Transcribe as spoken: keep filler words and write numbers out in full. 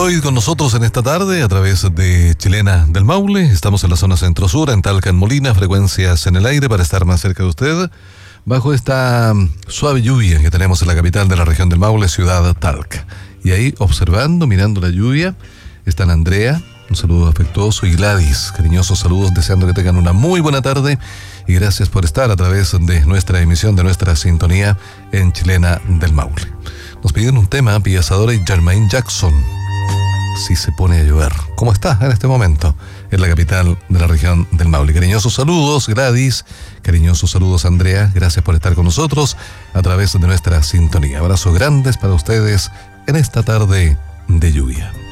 Lloyd con nosotros en esta tarde a través de Chilena del Maule. Estamos en la zona centro-sur, en Talca, en Molina, frecuencias en el aire para estar más cerca de usted, bajo esta suave lluvia que tenemos en la capital de la región del Maule, ciudad Talca. Y ahí, observando, mirando la lluvia, están Andrea, un saludo afectuoso, y Gladys, cariñosos saludos, deseando que tengan una muy buena tarde. Y gracias por estar a través de nuestra emisión, de nuestra sintonía en Chilena del Maule. Nos piden un tema, Pia Zadora y Jermaine Jackson. Si se pone a llover. ¿Cómo está en este momento en la capital de la región del Maule? Cariñosos saludos, Gladys. Cariñosos saludos, Andrea. Gracias por estar con nosotros a través de nuestra sintonía. Abrazos grandes para ustedes en esta tarde de lluvia.